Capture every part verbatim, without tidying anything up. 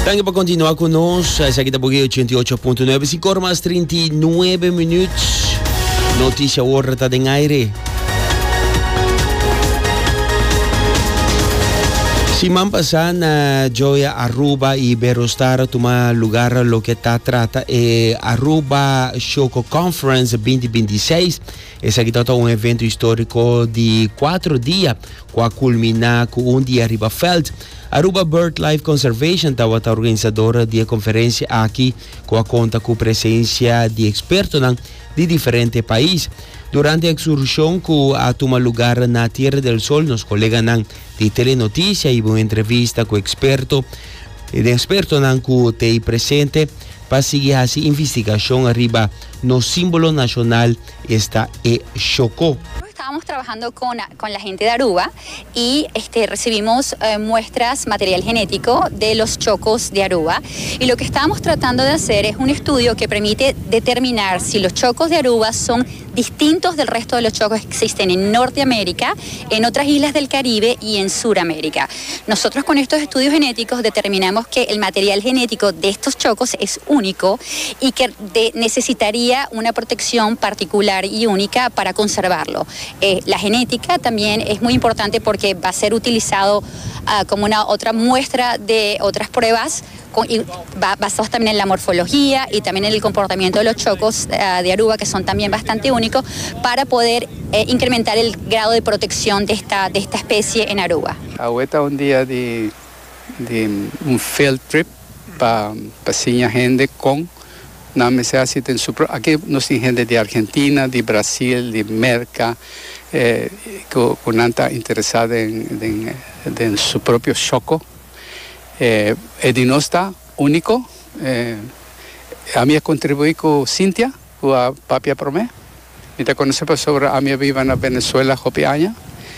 Danke por continuar conosco. Essa aqui tá por oitenta e oito ponto nove. Se cor mais trinta e nove minutos. Notícia hora tá em aire. Semana passada na Joya Aruba e Berostar toma lugar lo que está trata é Aruba Choco Conference vinte e vinte e seis. Esse aqui está um evento histórico de quatro dias, que a culminar com um dia Arriba Feld. Aruba BirdLife Conservation estava a organizadora de conferência aqui, com a conta com presença de expertos de diferentes países. Durante a excursão que a toma lugar na Tierra del Sol, nos colegas de Telenotícia e uma entrevista com o experto, de experto que tem presente para seguir a investigação arriba no símbolo nacional está e Chocó. Estábamos trabajando con, con la gente de Aruba y este, recibimos eh, muestras, material genético de los chocos de Aruba, y lo que estábamos tratando de hacer es un estudio que permite determinar si los chocos de Aruba son distintos del resto de los chocos que existen en Norteamérica, en otras islas del Caribe y en Suramérica. Nosotros con estos estudios genéticos determinamos que el material genético de estos chocos es único y que de, necesitaría una protección particular y única para conservarlo. Eh, la genética también es muy importante porque va a ser utilizado uh, como una otra muestra de otras pruebas con, y va, basados también en la morfología y también en el comportamiento de los chocos uh, de Aruba, que son también bastante únicos, para poder eh, incrementar el grado de protección de esta, de esta especie en Aruba. Ahorita un día de, de un field trip para pa enseñar gente con na necessitem supro aqui nós tem gente de Argentina, de Brasil, de Merca, eh, que que não está interessada em, em, em seu próprio choco. Eh, é de nós está único. Eh, a minha contribuí com Cíntia, com a Papia Promé. Me te conhece sobre a minha viva na Venezuela, Hopiaña.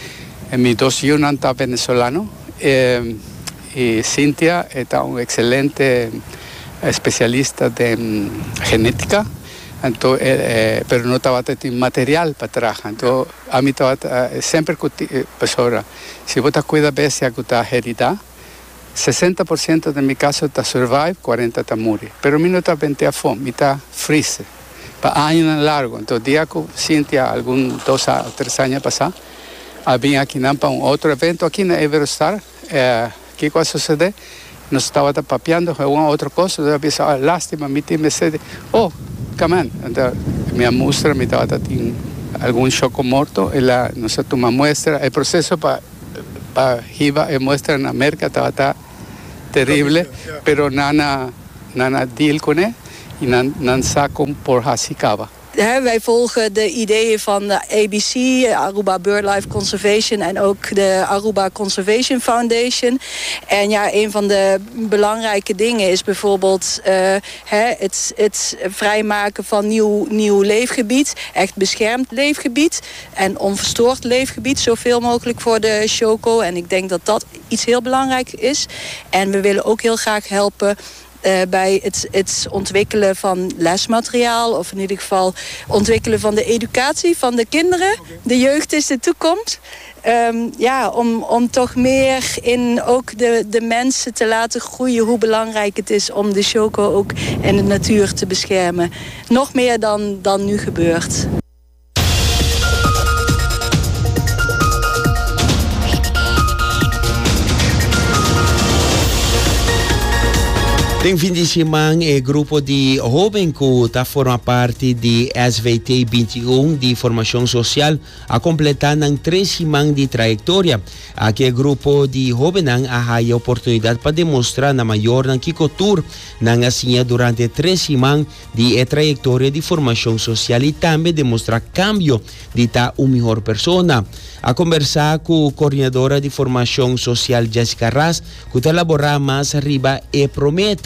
E meus dois eu não está venezolano. Eh, e Cíntia está um excelente especialista de um, genética, então, eh, eh, pero não estava tendo material para trabalhar. Então, a mim estava eh, sempre com pessoa, se você cuida bem se a está heredada, sessenta por cento de meu caso está survive, quarenta por cento está morre. Pero a mim não está bem a fome, está freeze, para anos largo. Então, dia que Cíntia, algum dois a três anos passados, havia aqui para um outro evento aqui na Everstar, eh, que vai suceder? Nós estava papeando alguma outra coisa, eu pensava, ah, lástima, me tem sede. Oh, come on. Então, minha mostra me estava tendo algum choco morto, ela nos toma muestra, o processo para para riba e muestra na América estava terrível, pero nada nada deal com ele e não não sacam por hasicava. He, wij volgen de ideeën van de A B C, Aruba BirdLife Conservation, en ook de Aruba Conservation Foundation. En ja, een van de belangrijke dingen is bijvoorbeeld uh, he, het, het vrijmaken van nieuw, nieuw leefgebied. Echt beschermd leefgebied en onverstoord leefgebied. Zoveel mogelijk voor de choco. En ik denk dat dat iets heel belangrijk is. En we willen ook heel graag helpen Uh, bij het, het ontwikkelen van lesmateriaal, of in ieder geval ontwikkelen van de educatie van de kinderen. De jeugd is de toekomst. Um, ja, om, om toch meer in ook de, de mensen te laten groeien hoe belangrijk het is om de choco ook in de natuur te beschermen. Nog meer dan, dan nu gebeurt. Tem fim de semana, o grupo de jovens que está forma parte de S V T vinte e um de formação social a completar três semanas de trajetória. Aqui o grupo de jovens a a oportunidade para demonstrar na maior na que cultura na assim durante três semanas de trajetória de formação social e também demonstrar cambio de estar uma melhor pessoa. A conversar com a coordenadora de formação social Jessica Ras, que está elaborar mais arriba e promete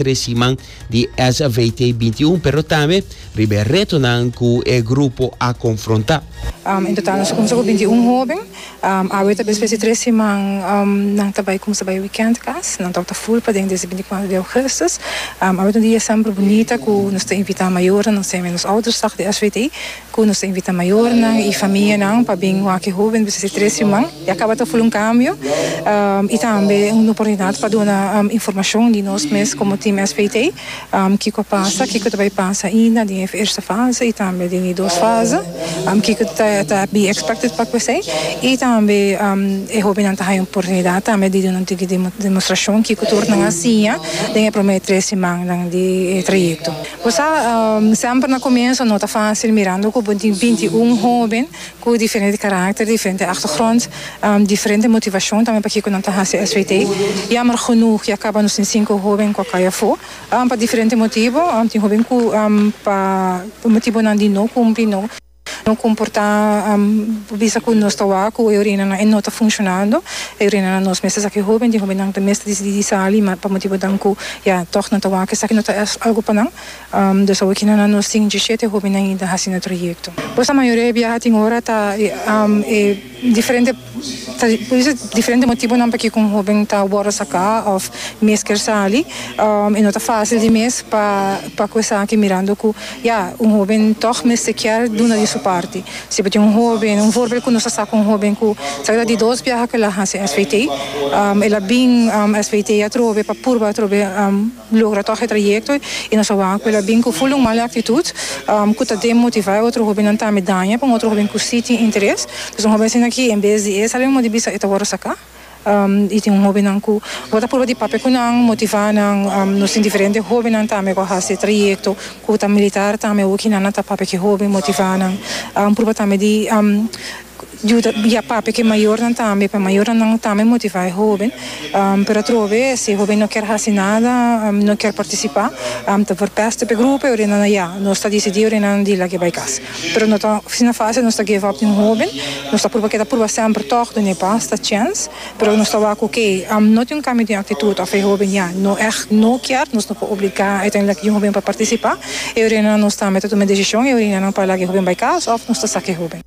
treze man de S V T vinte e um, pero também ribe retornan com o grupo a confrontar. Um, in totaal nós começamos com vinte e um jovens. Um, a outra vez treze man um, não trabalha como se vai weekend cas, não está full para dentro de vinte e quatro de agosto. Um, a outra dia sempre bonita que nós te invita maior, nós temos meus ouders dag de S V T, que nós te invita maior e família não para bem o que jovem vez treze man. E acaba de full um cambio. Um, e também uma oportunidade para dar um, informação de nós mesmos como time S V T, um, que que passa, que que também passa ainda na primeira fase e também na segunda fase, um, que que está be expected para você e também um, é jovem não tem oportunidade também de uma demonstração que que torna assim, tem prometer treze man de trajeto. Você um, sempre no começo não está fácil mirando com vinte e um jovem com diferente caráter, diferente achtergrond, um, diferente motivação também para que não está S V T. Jammer genoeg, je acaba nos cinco jovens com a fo, um, para diferente motivo, um, tem jovem com um, para motivo não de não cumprir não não comportar um, visa que nós estamos aqui, a urina não está funcionando, a urina nós mesmos aqui jovem, de jovem não tem mesmo de de sali, mas para motivo dan que já toch não está aqui, sabe não está algo para não, um, dus aqui não nós tem de sete jovem ainda assim no trajeto. Pois a maioria viaja tem hora tá um, é diferente, tá, diferente motivo não porque com jovem tá bora sacar ou mês quer sali, um, e não está fácil de mês para para coisa aqui mirando que já um jovem toch mesmo quer duna de sua parte. Se você um jovem, um voorbeeld que nós está com um jovem que sabe de dois viaja que lá hace S V T, um, ela bem um, S V T a trove para purba trove um, logra todo o trajeto e nós vamos ela bem com full uma atitude, um, que tá demotivar outro jovem não tá medalha, para outro jovem que sim tem interesse. Então um jovem aqui em vez de essa ele motiva esta hora sacar. Um, e tem um jovem que bota por de papel que não motivar não um, nos diferentes jovens não também com esse trajeto que tá militar também o que não tá papel que jovem motivar não um, por também de um, ajuda via papel que maior não também para maior não também motivar o jovem um, para trove se o jovem não quer fazer nada um, não quer participar um, tá verpeste para grupo e não já não está decidido não de lá que vai casa pero não tá na fase não está give up um jovem não está por porque tá por sempre toch de pasta chance pero não está com que um, não tem um cambio de atitude of o jovem já não é não quer não está obrigar uiteindelijk o jovem para participar e não está met uma decisão e não para lá que o jovem vai casa ou não está saque jovem.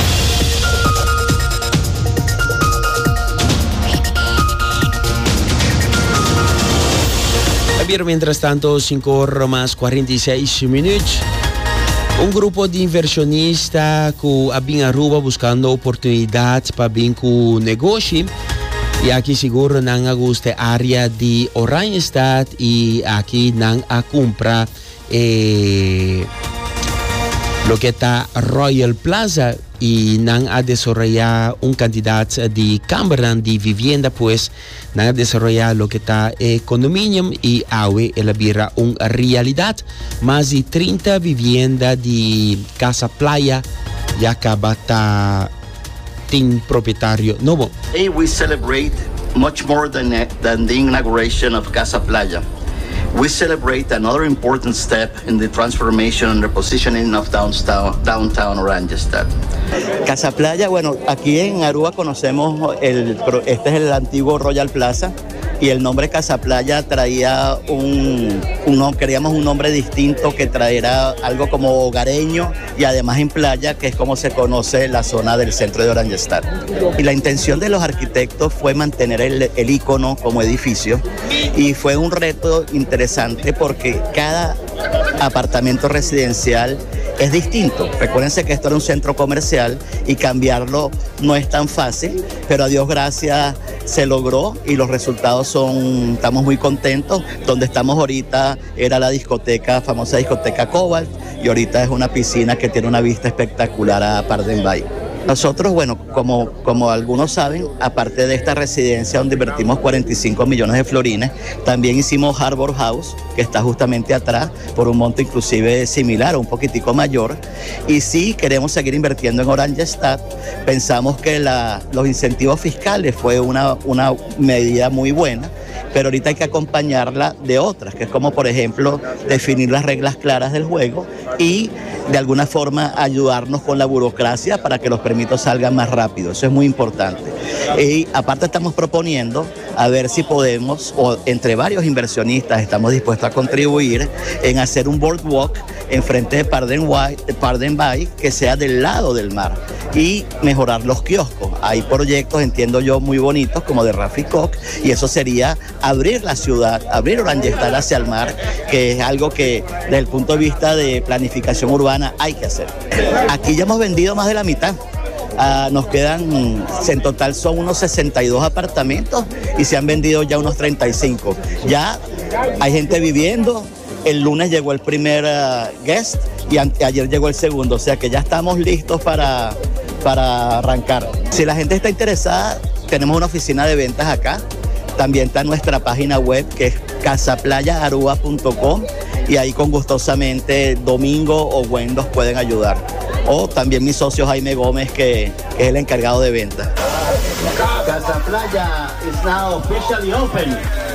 Mientras tanto, cinco horas más cuarenta y seis minutos. Un grupo de inversionistas que habían Aruba buscando oportunidades para bien con negocio. Y aquí seguro nan a guste área de Oranjestad y aquí nan a comprar eh, lo que está Royal Plaza y nan a desarrollar un candidato de cámara de vivienda, pues nan a desarrollar lo que está eh, condominio y awe el birra una realidad. Más de treinta viviendas de casa playa ya acaba ta tin propietario nuevo. Today we celebrate much more than, than the inauguration of Casa Playa. We celebrate another important step in the transformation and repositioning of downtown, downtown Oranjestad. Casa Playa, bueno, aquí en Aruba conocemos, el, este es el antiguo Royal Plaza y el nombre Casa Playa traía un, un, queríamos un nombre distinto que traera algo como hogareño y además en playa, que es como se conoce la zona del centro de Oranjestad. Y la intención de los arquitectos fue mantener el, el icono como edificio y fue un reto interesante porque cada apartamento residencial es distinto. Recuérdense que esto era un centro comercial y cambiarlo no es tan fácil, pero a Dios gracias se logró y los resultados son, estamos muy contentos. Donde estamos ahorita era la discoteca, famosa discoteca Cobalt, y ahorita es una piscina que tiene una vista espectacular a Parden Bay. Nosotros, bueno, como, como algunos saben, aparte de esta residencia donde invertimos cuarenta y cinco millones de florines, también hicimos Harbor House, que está justamente atrás, por un monto inclusive similar o un poquitico mayor. Y sí, queremos seguir invirtiendo en Oranjestad. Pensamos que la, los incentivos fiscales fue una, una medida muy buena, pero ahorita hay que acompañarla de otras, que es como, por ejemplo, definir las reglas claras del juego y de alguna forma ayudarnos con la burocracia para que los permisos salgan más rápido. Eso es muy importante. Y aparte estamos proponiendo a ver si podemos, o entre varios inversionistas estamos dispuestos a contribuir en hacer un boardwalk enfrente de Parden Bay que sea del lado del mar y mejorar los kioscos. Hay proyectos, entiendo yo, muy bonitos como de Rafi Koch, y eso sería abrir la ciudad, abrir Oranjestad hacia el mar, que es algo que desde el punto de vista de planificación urbana hay que hacer. Aquí ya hemos vendido más de la mitad. Uh, nos quedan, en total son unos sesenta y dos apartamentos y se han vendido ya unos treinta y cinco. Ya hay gente viviendo. El lunes llegó el primer uh, guest y ayer llegó el segundo, o sea que ya estamos listos para, para arrancar. Si la gente está interesada, tenemos una oficina de ventas acá. También está nuestra página web, que es casa playa aruba punto com, y ahí con gustosamente Domingo o Gwen nos pueden ayudar. O también mi socio Jaime Gómez, que, que es el encargado de venta. Casa Playa is now officially open.